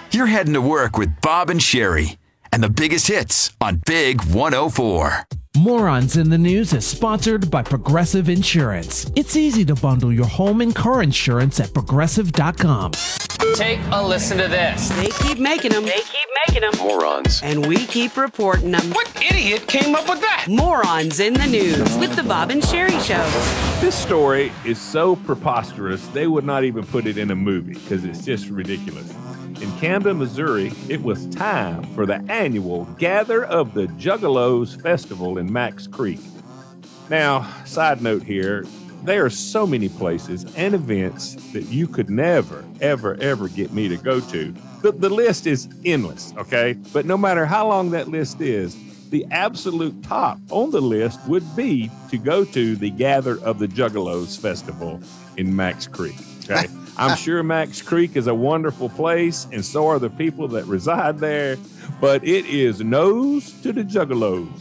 You're heading to work with Bob and Sherry and the biggest hits on Big 104. Morons in the News is sponsored by Progressive Insurance. It's easy to bundle your home and car insurance at Progressive.com. Take a listen to this. They keep making them. Morons. And we keep reporting them. What idiot came up with that? Morons in the News with the Bob and Sherry Show. This story is so preposterous, they would not even put it in a movie because it's just ridiculous. In Camden, Missouri, it was time for the annual Gather of the Juggalos Festival in Max Creek. Now, side note here, there are so many places and events that you could never, ever get me to go to. The list is endless, okay? But no matter how long that list is, the absolute top on the list would be to go to the Gather of the Juggalos Festival in Max Creek, okay? I'm sure Max Creek is a wonderful place, and so are the people that reside there, but it is nose to the Juggalos.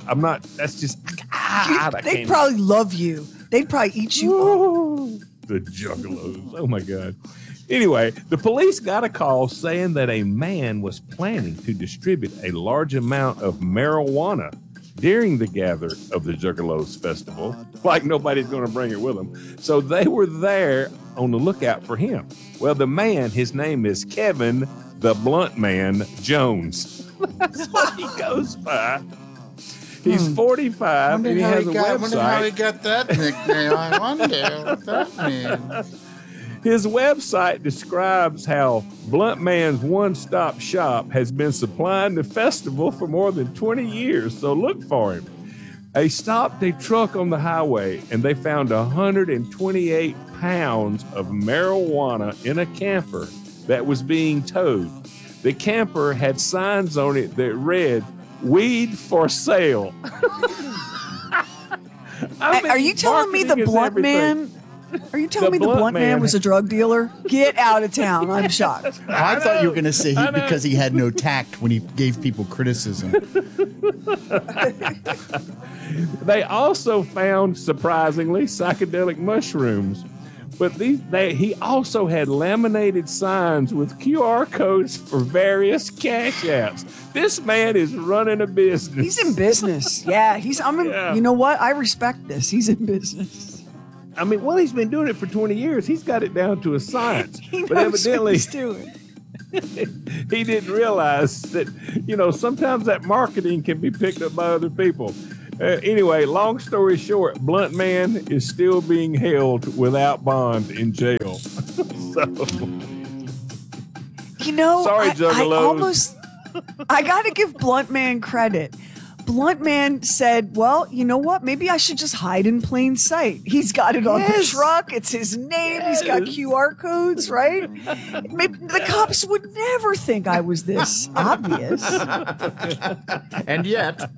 They'd probably love you. They'd probably eat you up. The Juggalos. Oh, my God. Anyway, the police got a call saying that a man was planning to distribute a large amount of marijuana during the Gather of the Juggalos Festival, like nobody's going to bring it with them. So they were there on the lookout for him. Well, the man, his name is Kevin the Blunt Man Jones. That's what he goes by. He's 45 and he has a website. I wonder how he got that nickname. I wonder what that means. His website describes how Blunt Man's one-stop shop has been supplying the festival for more than 20 years, so look for him. They stopped a truck on the highway, and they found 128 pounds of marijuana in a camper that was being towed. The camper had signs on it that read, "Weed for sale." Are you telling me the Blunt Man... Are you telling me the Blunt Man was a drug dealer? Get out of town. I'm shocked. I thought you were going to say because he had no tact when he gave people criticism. They also found, surprisingly, psychedelic mushrooms. But he also had laminated signs with QR codes for various cash apps. This man is running a business. He's in business. Yeah, you know what? I respect this. He's in business. I mean, well, he's been doing it for 20 years. He's got it down to a science. He knows but evidently, what he's doing. He didn't realize that, sometimes that marketing can be picked up by other people. Anyway, long story short, Blunt Man is still being held without bond in jail. Sorry, Juggalos. I got to give Blunt Man credit. Blunt Man said, well, you know what? Maybe I should just hide in plain sight. He's got it on the truck. It's his name. Yes. He's got QR codes, right? Maybe the cops would never think I was this obvious. And yet.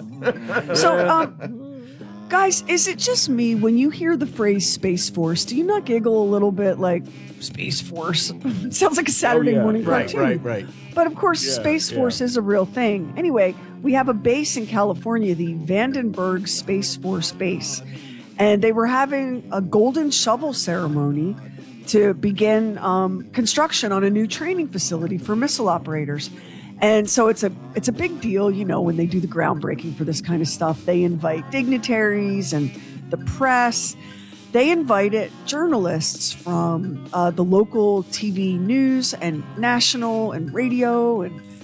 So, guys, is it just me when you hear the phrase Space Force, do you not giggle a little bit like Space Force? It sounds like a Saturday morning cartoon. Right. But of course, Space Force is a real thing. Anyway, we have a base in California, the Vandenberg Space Force Base. And they were having a golden shovel ceremony to begin construction on a new training facility for missile operators. And so it's a big deal, when they do the groundbreaking for this kind of stuff. They invite dignitaries and the press. They invited journalists from the local TV news and national and radio,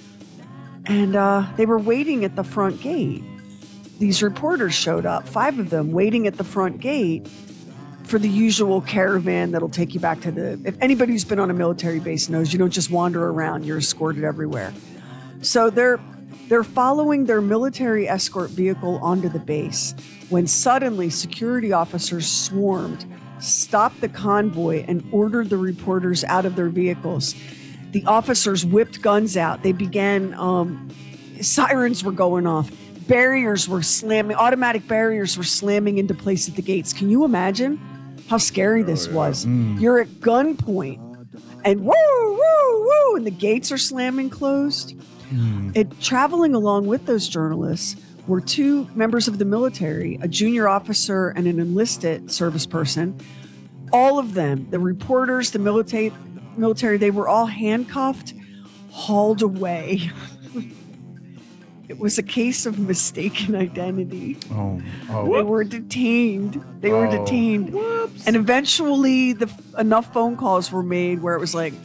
and they were waiting at the front gate. These reporters showed up, 5 of them, waiting at the front gate for the usual caravan that'll take you back to if anybody who's been on a military base knows, you don't just wander around, you're escorted everywhere. So they're following their military escort vehicle onto the base when suddenly security officers swarmed, stopped the convoy, and ordered the reporters out of their vehicles. The officers whipped guns out. They began, sirens were going off. Barriers were slamming, automatic barriers were slamming into place at the gates. Can you imagine how scary this was? You're at gunpoint and woo, woo, woo, and the gates are slamming closed. Traveling along with those journalists were 2 members of the military, a junior officer and an enlisted service person. All of them, the reporters, the military, they were all handcuffed, hauled away. It was a case of mistaken identity. Oh. They were detained. Whoops. And eventually enough phone calls were made where it was like,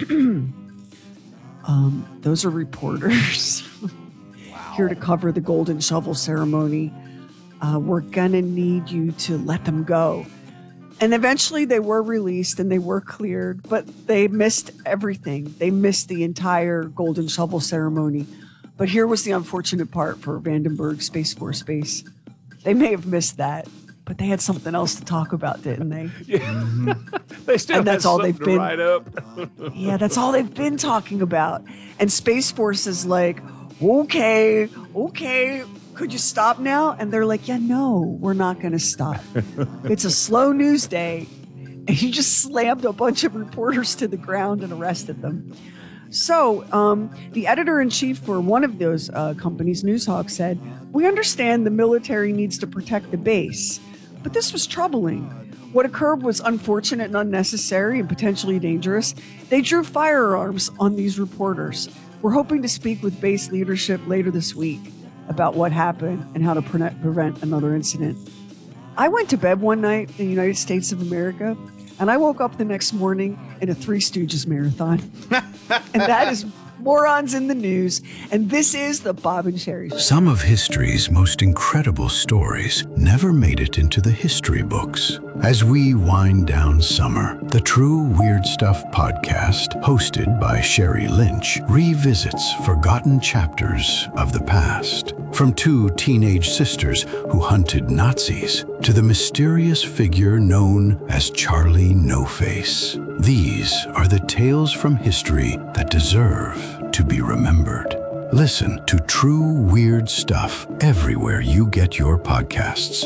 those are reporters here to cover the golden shovel ceremony. We're gonna need you to let them go. And eventually they were released and they were cleared, but they missed everything. They missed the entire golden shovel ceremony. But here was the unfortunate part for Vandenberg Space Force Base. They may have missed that, but they had something else to talk about, didn't they? Yeah. They still And that's have all something they've to been- write up. Yeah, that's all they've been talking about. And Space Force is like, okay, could you stop now? And they're like, yeah, no, we're not going to stop. It's a slow news day. And he just slammed a bunch of reporters to the ground and arrested them. So the editor-in-chief for one of those companies, Newshawk, said, we understand the military needs to protect the base, but this was troubling. What occurred was unfortunate and unnecessary and potentially dangerous. They drew firearms on these reporters. We're hoping to speak with base leadership later this week about what happened and how to prevent another incident. I went to bed one night in the United States of America, and I woke up the next morning in a Three Stooges marathon. And that is Morons in the News. And this is the Bob and Sherry Show. Some of history's most incredible stories never made it into the history books. As we wind down summer, the True Weird Stuff podcast, hosted by Sherry Lynch, revisits forgotten chapters of the past. From two teenage sisters who hunted Nazis to the mysterious figure known as Charlie No-Face. These are the tales from history that deserve to be remembered. Listen to True Weird Stuff everywhere you get your podcasts.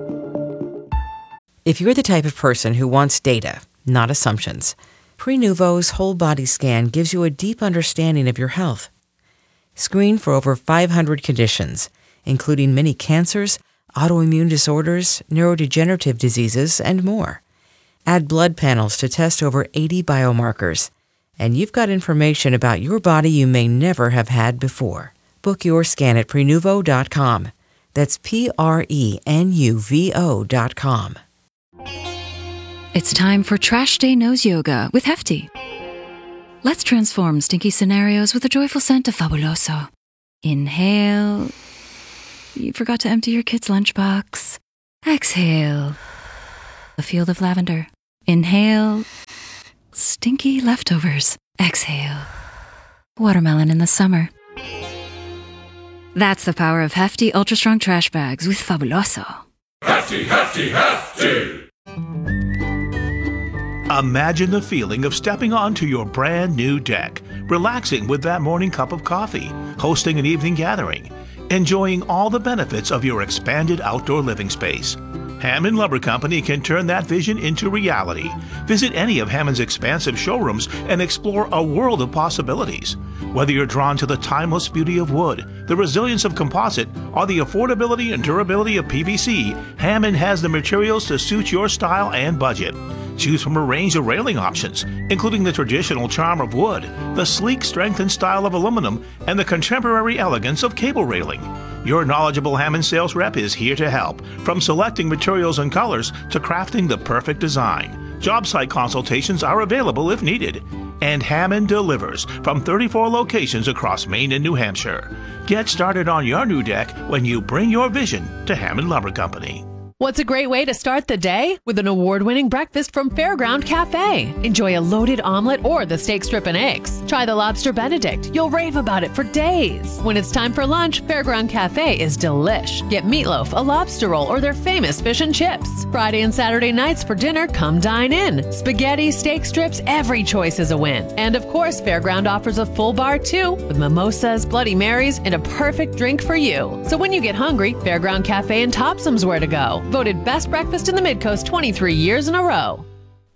If you're the type of person who wants data, not assumptions, Prenuvo's whole body scan gives you a deep understanding of your health. Screen for over 500 conditions, including many cancers, autoimmune disorders, neurodegenerative diseases, and more. Add blood panels to test over 80 biomarkers, and you've got information about your body you may never have had before. Book your scan at Prenuvo.com. That's Prenuvo.com. It's time for Trash Day Nose Yoga with Hefty. Let's transform stinky scenarios with a joyful scent of Fabuloso. Inhale. You forgot to empty your kid's lunchbox. Exhale. A field of lavender. Inhale. Stinky leftovers. Exhale. Watermelon in the summer. That's the power of Hefty Ultra Strong Trash Bags with Fabuloso. Hefty, hefty, hefty! Imagine the feeling of stepping onto your brand new deck, relaxing with that morning cup of coffee, hosting an evening gathering, enjoying all the benefits of your expanded outdoor living space. Hammond Lumber Company can turn that vision into reality. Visit any of Hammond's expansive showrooms and explore a world of possibilities. Whether you're drawn to the timeless beauty of wood, the resilience of composite, or the affordability and durability of PVC, Hammond has the materials to suit your style and budget. Choose from a range of railing options, including the traditional charm of wood, the sleek strength and style of aluminum, and the contemporary elegance of cable railing. Your knowledgeable Hammond sales rep is here to help, from selecting materials and colors to crafting the perfect design. Job site consultations are available if needed. And Hammond delivers from 34 locations across Maine and New Hampshire. Get started on your new deck when you bring your vision to Hammond Lumber Company. What's a great way to start the day? With an award-winning breakfast from Fairground Cafe. Enjoy a loaded omelet or the steak strip and eggs. Try the lobster Benedict. You'll rave about it for days. When it's time for lunch, Fairground Cafe is delish. Get meatloaf, a lobster roll, or their famous fish and chips. Friday and Saturday nights for dinner, come dine in. Spaghetti, steak strips, every choice is a win. And of course, Fairground offers a full bar too, with mimosas, Bloody Marys, and a perfect drink for you. So when you get hungry, Fairground Cafe and Topsom's where to go. Voted best breakfast in the Midcoast 23 years in a row.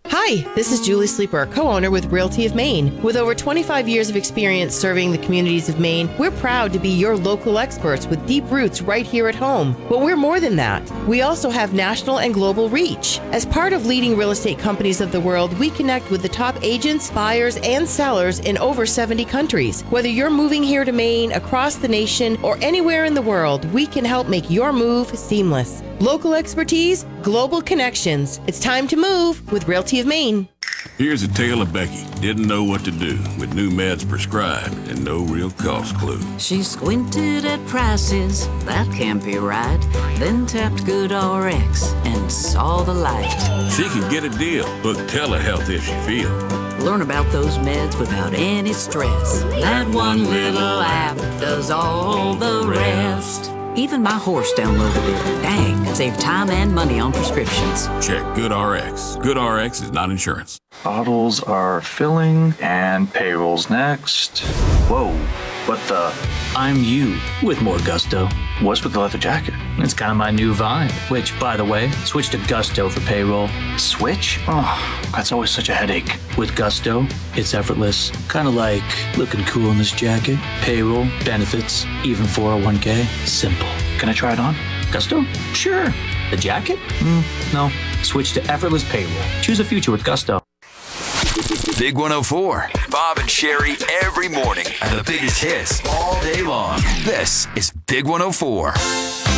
Hi, this is Julie Sleeper, co-owner with Realty of Maine. With over 25 years of experience serving the communities of Maine, we're proud to be your local experts with deep roots right here at home. But we're more than that. We also have national and global reach. As part of leading real estate companies of the world, we connect with the top agents, buyers, and sellers in over 70 countries. Whether you're moving here to Maine, across the nation, or anywhere in the world, we can help make your move seamless. Local expertise, global connections. It's time to move with Realty of Maine. Here's a tale of Becky. Didn't know what to do with new meds prescribed and no real cost clue. She squinted at prices, that can't be right. Then tapped GoodRx and saw the light. She can get a deal. Book telehealth if she feels. Learn about those meds without any stress. That one little app does all the rest. Even my horse downloaded it. Dang, save time and money on prescriptions. Check GoodRx. GoodRx is not insurance. Bottles are filling and payroll's next. Whoa, what the? I'm you with more gusto. What's with the leather jacket? It's kind of my new vibe. Which, by the way, switch to Gusto for payroll. Switch? Oh, that's always such a headache. With Gusto, it's effortless. Kind of like looking cool in this jacket. Payroll, benefits, even 401k. Simple. Can I try it on? Gusto? Sure. The jacket? No. Switch to effortless payroll. Choose a future with Gusto. Big 104. Bob and Sherry every morning. And the biggest hits all day long. This is Big 104.